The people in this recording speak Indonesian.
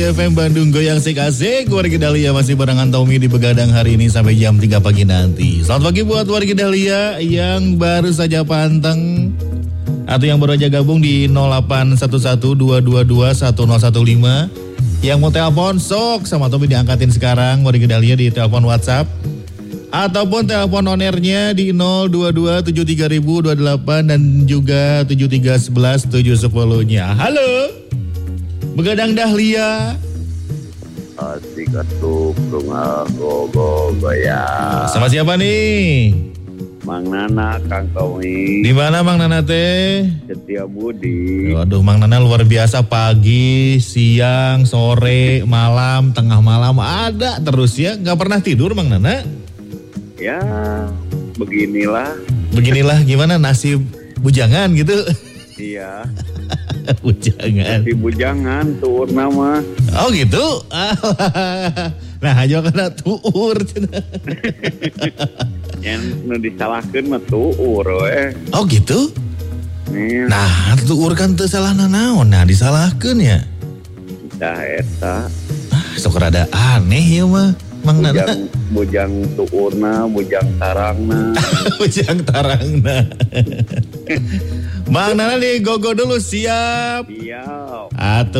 Dahlia FM Bandung goyang asik-asik. Warga Dahlia masih barengan Tommy di Begadang hari ini sampai jam 3 pagi nanti. Selamat pagi buat warga Dahlia yang baru saja panteng atau yang baru aja gabung di 0811-222-1015. Yang mau telepon sok sama Tommy diangkatin sekarang warga Dahlia di telepon WhatsApp. Ataupun telepon on-airnya di 022-73028 dan juga 7311-710-nya. Halo, Begadang Dahlia. Asik atuh bunga goyang. Sama siapa nih? Mang Nana, Kang Tommy. Di mana Mang Nana teh? Setiabudi. Waduh, Mang Nana luar biasa, pagi, siang, sore, malam, tengah malam ada terus ya. Gak pernah tidur Mang Nana? Ya, beginilah. Beginilah gimana nasib bujangan gitu. Iya. Bujangan. Si bujangan tuur nama. Oh gitu. Nah, aja kena tuur. Yang nu disalahkeun mah tuur we. Oh gitu. Nih, Nah, tuur kan teu salah naon. Nah, disalahkeun ya. dah eta. Sok rada aneh ya mah. Mang Nana. Bujang tuurna, bujang tarangna. Bujang tarangna. Mang Nana nih gogo dulu siap. Siap. Atuh.